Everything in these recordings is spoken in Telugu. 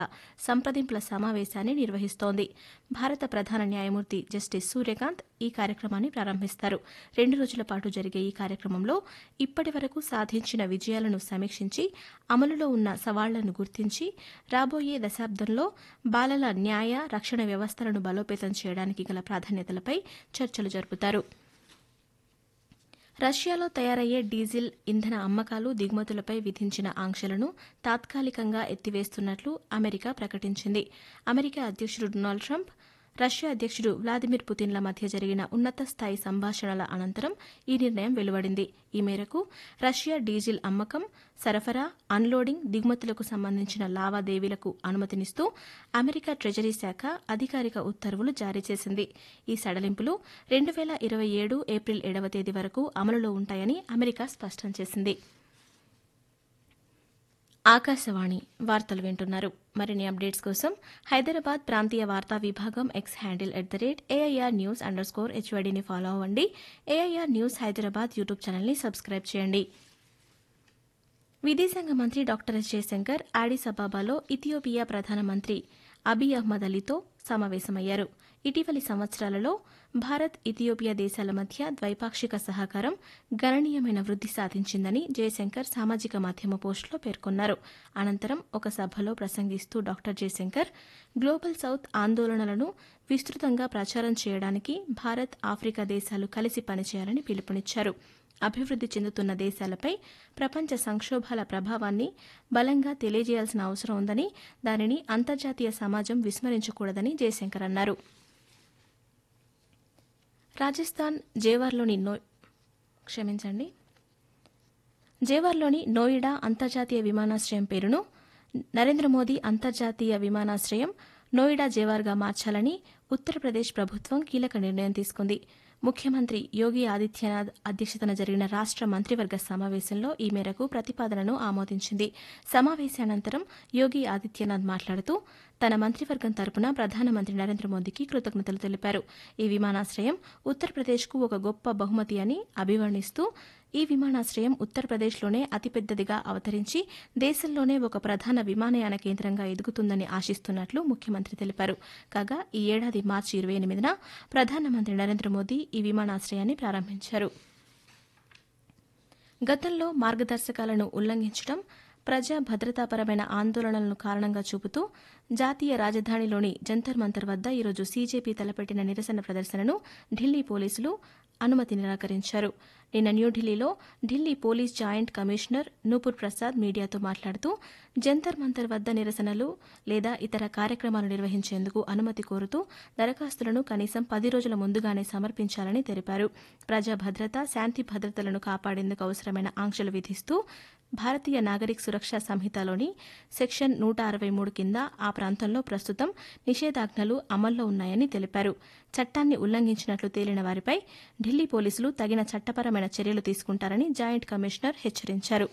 సంప్రదింపుల సమావేశాన్ని నిర్వహిస్తోంది. భారత ప్రధాన న్యాయమూర్తి జస్టిస్ సూర్యకాంత్ ఈ కార్యక్రమాన్ని ప్రారంభిస్తారు. 2 రోజుల పాటు జరిగే ఈ కార్యక్రమంలో ఇప్పటి వరకు సాధించిన విజయాలను సమీక్షించి, అమలులో ఉన్న సవాళ్లను గుర్తించి, రాబోయే దశాబ్దంలో బాలల న్యాయ, రక్షణ వ్యవస్థలను బలోపేతం చేయడానికి గల ప్రాధాన్యతలపై చర్చలు జరుపుతారు. రష్యాలో తయారయ్యే డీజిల్ ఇంధన అమ్మకాలు, దిగుమతులపై విధించిన ఆంక్షలను తాత్కాలికంగా ఎత్తివేస్తున్నట్లు అమెరికా ప్రకటించింది. అమెరికా అధ్యక్షుడు డొనాల్డ్ ట్రంప్, రష్యా అధ్యక్షుడు వ్లాదిమిర్ పుతిన్ల మధ్య జరిగిన ఉన్నత స్థాయి సంభాషణల అనంతరం ఈ నిర్ణయం వెలువడింది. ఈ మేరకు రష్యా డీజిల్ అమ్మకం, సరఫరా, అన్లోడింగ్, దిగుమతులకు సంబంధించిన లావాదేవీలకు అనుమతినిస్తూ అమెరికా ట్రెజరీ శాఖ అధికారిక ఉత్తర్వులు జారీ చేసింది. ఈ సడలింపులు 2027 ఏప్రిల్ 7వ తేదీ వరకు అమలులో ఉంటాయని అమెరికా స్పష్టం చేసింది. ఆకాశవాణి వార్తలు వింటున్నారు. మరిన్ని అప్డేట్స్ కోసం హైదరాబాద్ ప్రాంతీయ వార్తా విభాగం ఎక్స్ హ్యాండిల్ @AIRnews_HYDని ఫాలో అవ్వండి. ఏఐఆర్ న్యూస్ హైదరాబాద్ యూట్యూబ్ ఛానల్ని సబ్స్క్రైబ్ చేయండి. విదేశాంగ మంత్రి డాక్టర్ ఎస్ జయశంకర్ ఆడిస్ అబాబాలో ఇథియోపియా ప్రధానమంత్రి అబియ్ అహ్మద్ అలీతో సమావేశమయ్యారు. ఇటీవలి సంవత్సరాలలో భారత్, ఇథియోపియా దేశాల మధ్య ద్వైపాక్షిక సహకారం గణనీయమైన వృద్ది సాధించిందని జయశంకర్ సామాజిక మాధ్యమ పోస్టులో పేర్కొన్నారు. అనంతరం ఒక సభలో ప్రసంగిస్తూ డాక్టర్ జయశంకర్ గ్లోబల్ సౌత్ ఆందోళనలను విస్తృతంగా ప్రచారం చేయడానికి భారత్, ఆఫ్రికా దేశాలు కలిసి పనిచేయాలని పిలుపునిచ్చారు. అభివృద్ది చెందుతున్న దేశాలపై ప్రపంచ సంక్షోభాల ప్రభావాన్ని బలంగా తెలియజేయాల్సిన అవసరం ఉందని, దానిని అంతర్జాతీయ సమాజం విస్మరించకూడదని జయశంకర్ అన్నారు. రాజస్థాన్ జేవార్లోని నోయిడా అంతర్జాతీయ విమానాశ్రయం పేరును నరేంద్ర మోదీ అంతర్జాతీయ విమానాశ్రయం నోయిడా జేవార్గా మార్చాలని ఉత్తరప్రదేశ్ ప్రభుత్వం కీలక నిర్ణయం తీసుకుంది. ముఖ్యమంత్రి యోగి ఆదిత్యనాథ్ అధ్యక్షతన జరిగిన రాష్ట మంత్రివర్గ సమావేశంలో ఈ మేరకు ప్రతిపాదనను ఆమోదించింది. సమావేశానంతరం యోగి ఆదిత్యనాథ్ మాట్లాడుతూ తన మంత్రివర్గం తరపున ప్రధానమంత్రి నరేంద్ర మోదీకి కృతజ్ఞతలు తెలిపారు. ఈ విమానాశ్రయం ఉత్తరప్రదేశ్కు ఒక గొప్ప బహుమతి అని అభివర్ణిస్తూ ఈ విమానాశ్రయం ఉత్తరప్రదేశ్లోనే అతిపెద్దదిగా అవతరించి దేశంలోనే ఒక ప్రధాన విమానయాన కేంద్రంగా ఎదుగుతుందని ఆశిస్తున్నట్లు ముఖ్యమంత్రి తెలిపారు. కాగా ఈ ఏడాది మార్చి 28న ప్రధానమంత్రి నరేంద్ర మోదీ ఈ విమానాశ్రయాన్ని ప్రారంభించారు. గతంలో మార్గదర్శకాలను ఉల్లంఘించడం, ప్రజా భద్రతాపరమైన ఆందోళనలను కారణంగా చూపుతూ జాతీయ రాజధానిలోని జంతర్ మంతర్ వద్ద ఈరోజు సీజేపీ తలపెట్టిన నిరసన ప్రదర్శనను ఢిల్లీ పోలీసులు అనుమతి నిరాకరించారు. నిన్న న్యూఢిల్లీలో Delhi police joint commissioner Nupur Prasad మీడియాతో మాట్లాడుతూ జంతర్ మంతర్ వద్ద నిరసనలు లేదా ఇతర కార్యక్రమాలు నిర్వహించేందుకు అనుమతి కోరుతూ దరఖాస్తులను కనీసం 10 రోజుల ముందుగానే సమర్పించాలని తెలిపారు. ప్రజా భద్రత, శాంతి భద్రతలను కాపాడేందుకు అవసరమైన ఆంక్షలు విధిస్తూ భారతీయ నాగరిక సురక్షా సంహితలోని సెక్షన్ 163 కింద ఆ ప్రాంతంలో ప్రస్తుతం నిషేధాజ్ఞలు అమల్లో ఉన్నాయని తెలిపారు. చట్టాన్ని ఉల్లంఘించినట్లు తేలిన వారిపై ఢిల్లీ పోలీసులు తగిన చట్టపరమైన చర్యలు తీసుకుంటారని జాయింట్ కమిషనర్ హెచ్చరించారు.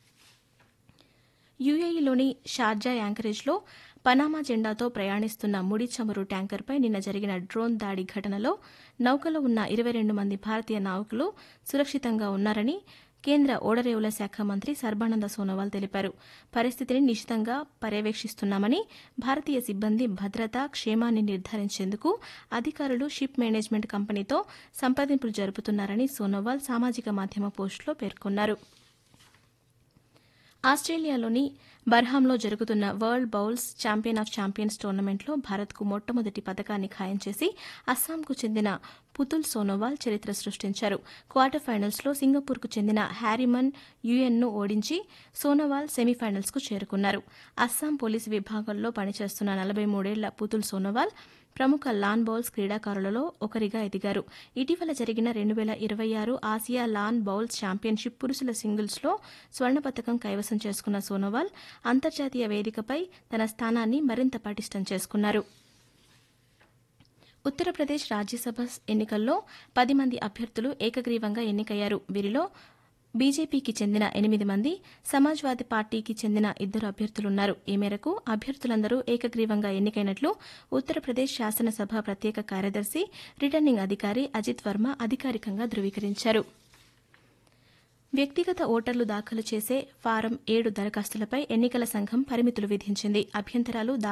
యూఏఈలోని షార్జా యాంకరేజ్లో పనామా జెండాతో ప్రయాణిస్తున్న ముడి చమురు ట్యాంకర్పై నిన్న జరిగిన డ్రోన్ దాడి ఘటనలో నౌకలో ఉన్న 22 మంది భారతీయ నావికులు సురక్షితంగా ఉన్నారని కేంద్ర ఓడరేవుల శాఖ మంత్రి సర్బానంద సోనోవాల్ తెలిపారు. పరిస్థితిని నిశితంగా పర్యవేక్షిస్తున్నామని, భారతీయ సిబ్బంది భద్రత, క్షేమాన్ని నిర్ధారించేందుకు అధికారులు షిప్ మేనేజ్మెంట్ కంపెనీతో సంప్రదింపులు జరుపుతున్నారని సోనోవాల్ సామాజిక మాధ్యమ పోస్టులో పేర్కొన్నారు. ఆస్ట్రేలియాలోని బర్హాంలో జరుగుతున్న world bowls champion of champions టోర్నమెంట్లో భారత్కు మొట్టమొదటి పతకాన్ని ఖాయం చేసి అస్సాంకు చెందిన పుతుల్ సోనోవాల్ చరిత్ర సృష్టించారు. క్వార్టర్ ఫైనల్స్లో సింగపూర్కు చెందిన హ్యారిమన్ యుఎన్ను ఓడించి సోనోవాల్ సెమీఫైనల్స్కు చేరుకున్నారు. అస్సాం పోలీసు విభాగంలో పనిచేస్తున్న 43 ఏళ్ల పుతుల్ సోనోవాల్ ప్రముఖ లాన్ బౌల్స్ క్రీడాకారులలో ఒకరిగా ఎదిగారు. ఇటీవల జరిగిన 2026 ఆసియా లాన్ బౌల్స్ ఛాంపియన్షిప్ పురుషుల సింగిల్స్లో స్వర్ణ పతకం కైవసం చేసుకున్న సోనోవాల్ అంతర్జాతీయ వేదికపై తన స్థానాన్ని మరింత పటిష్టం చేసుకున్నారు. ఉత్తరప్రదేశ్ రాజ్యసభ ఎన్నికల్లో 10 మంది అభ్యర్థులు ఏకగ్రీవంగా ఎన్నికయ్యారు. వీరిలో బీజేపీకి చెందిన 8 మంది, సమాజ్వాదీ పార్టీకి చెందిన 2 అభ్యర్థులున్నారు. ఈ మేరకు అభ్యర్థులందరూ ఏకగ్రీవంగా ఎన్నికైనట్లు ఉత్తరప్రదేశ్ శాసనసభ ప్రత్యేక కార్యదర్శి, రిటర్నింగ్ అధికారి అజిత్ వర్మ అధికారికంగా ధృవీకరించారు. వ్యక్తిగత ఓటర్లు దాఖలు చేసే ఫారం 7 దరఖాస్తులపై ఎన్నికల సంఘం పరిమితులు విధించింది. అభ్యంతరాలు